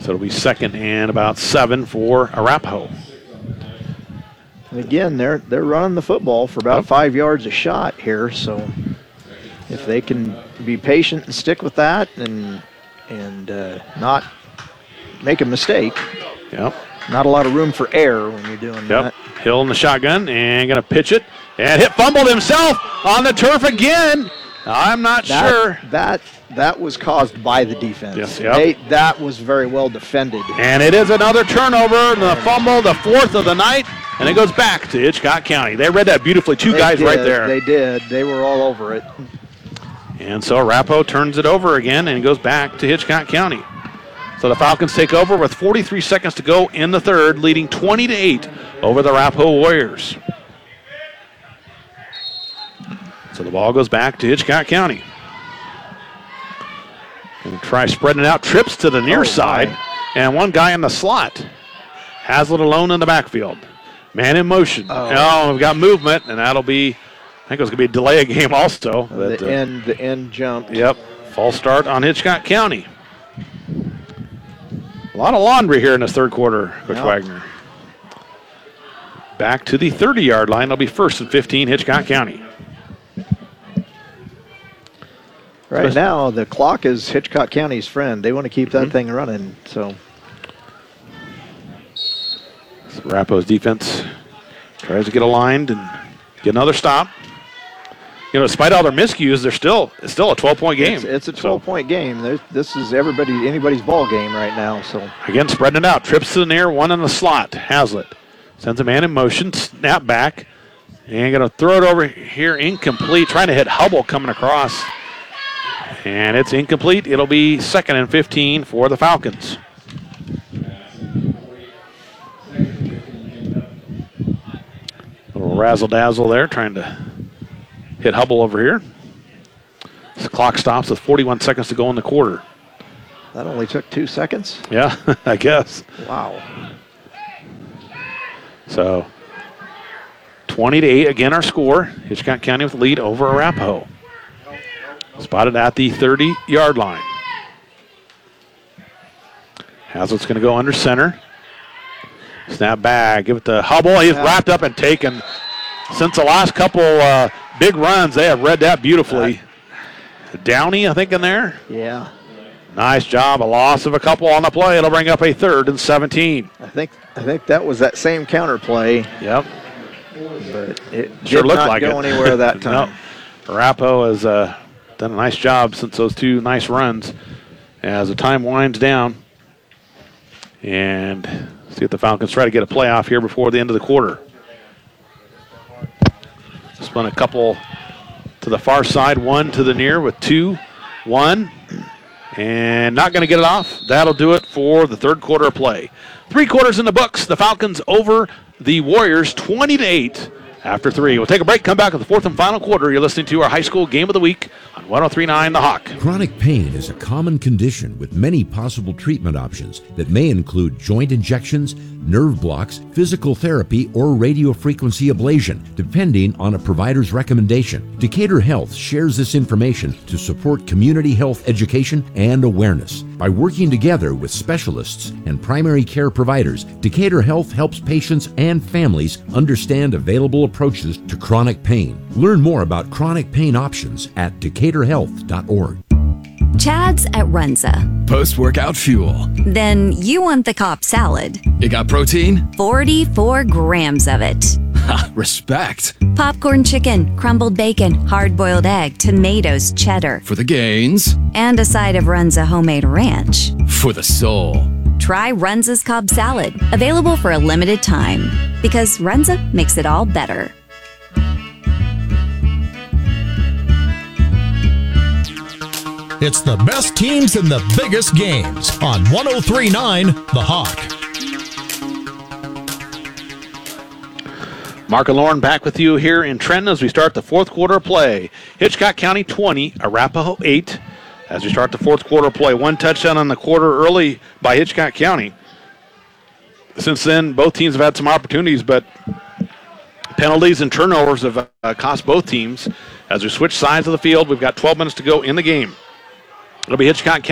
So it'll be 2nd and about 7 for Arapahoe. And again, they're running the football for about 5 yards a shot here. So if they can be patient and stick with that and not make a mistake. Yep. Not a lot of room for error when you're doing that. Hill in the shotgun and going to pitch it and fumbled himself on the turf again. I'm not sure. That was caused by the defense. Yes, yep. That was very well defended. And it is another turnover, the fumble, the 4th of the night, and it goes back to Hitchcock County. They read that beautifully. Two guys right there. They did. They were all over it. And so Arapahoe turns it over again and goes back to Hitchcock County. So the Falcons take over with 43 seconds to go in the third, leading 20-8 over the Arapahoe Warriors. So the ball goes back to Hitchcock County. And try spreading it out, trips to the near side, and one guy in the slot. Hazlitt alone in the backfield. Man in motion. We've got movement, and that'll be, I think it was going to be a delay of game also. But, the end jumped. Yep, false start on Hitchcock County. A lot of laundry here in this third quarter, Coach Wagner. Back to the 30-yard line. It'll be 1st and 15, Hitchcock County. Right now, the clock is Hitchcock County's friend. They want to keep that thing running. So Arapahoe's defense tries to get aligned and get another stop. You know, despite all their miscues, it's still a 12-point game. It's a 12-point game. This is anybody's ball game right now. So again, spreading it out. Trips to the near, one in the slot. Hazlitt sends a man in motion, snap back, and going to throw it over here, incomplete. Trying to hit Hubble coming across, and it's incomplete. It'll be 2nd and 15 for the Falcons. A little razzle-dazzle there, trying to hit Hubble over here. The clock stops with 41 seconds to go in the quarter. That only took 2 seconds? Yeah, I guess. Wow. So 20-8 again our score. Hitchcock County with the lead over Arapahoe. Spotted at the 30-yard line. Hazlitt's going to go under center. Snap back, give it to Hubble. He's wrapped up and taken. Since the last couple big runs, they have read that beautifully. Downey, I think, in there. Yeah. Nice job. A loss of a couple on the play. It'll bring up a 3rd and 17. I think that was that same counter play. Yep. But it sure did looked not like go anywhere that time. No. Arapahoe has done a nice job since those 2 nice runs. As the time winds down, and see if the Falcons try to get a playoff here before the end of the quarter. Spun a couple to the far side, one to the near with 2, 1, and not going to get it off. That'll do it for the third quarter of play. 3 quarters in the books. The Falcons over the Warriors 20-8 after 3. We'll take a break, come back with the 4th and final quarter. You're listening to our high school game of the week on 103.9 The Hawk. Chronic pain is a common condition with many possible treatment options that may include joint injections, nerve blocks, physical therapy, or radiofrequency ablation, depending on a provider's recommendation. Decatur Health shares this information to support community health education and awareness. By working together with specialists and primary care providers, Decatur Health helps patients and families understand available approaches to chronic pain. Learn more about chronic pain options at decaturhealth.org. Chad's at Runza. Post-workout fuel. Then you want the Cobb salad. It got protein? 44 grams of it. Ha, respect. Popcorn chicken, crumbled bacon, hard-boiled egg, tomatoes, cheddar. For the gains. And a side of Runza homemade ranch. For the soul. Try Runza's Cobb salad. Available for a limited time. Because Runza makes it all better. It's the best teams in the biggest games on 103.9 The Hawk. Mark and Lauren back with you here in Trenton as we start the 4th quarter of play. Hitchcock County 20, Arapahoe 8. As we start the 4th quarter of play, 1 touchdown on the quarter early by Hitchcock County. Since then, both teams have had some opportunities, but penalties and turnovers have cost both teams. As we switch sides of the field, we've got 12 minutes to go in the game. It'll be Hitchcock